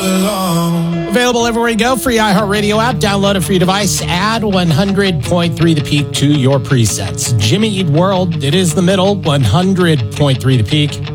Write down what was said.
alone. Available everywhere you go. Free iHeartRadio app. Download it for your device. Add 100.3 The Peak to your presets. Jimmy Eat World. It is the middle. 100.3 The Peak.